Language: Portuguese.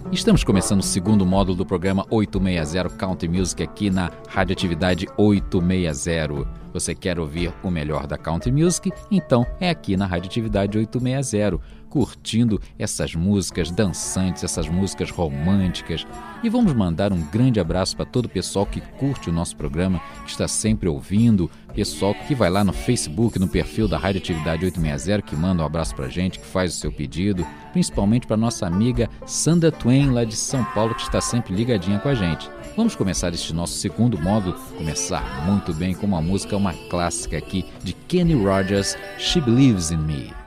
Estamos começando o segundo módulo do programa 860 Country Music aqui na Radioatividade 860. Você quer ouvir o melhor da Country Music? Então é aqui na Radioatividade 860, curtindo essas músicas dançantes, essas músicas românticas. E vamos mandar um grande abraço para todo o pessoal que curte o nosso programa, que está sempre ouvindo, pessoal que vai lá no Facebook, no perfil da Radioatividade 860, que manda um abraço para a gente, que faz o seu pedido, principalmente para nossa amiga Sandra Twain, lá de São Paulo, que está sempre ligadinha com a gente. Vamos começar este nosso segundo módulo, começar muito bem com uma música, uma clássica aqui de Kenny Rogers, She Believes in Me.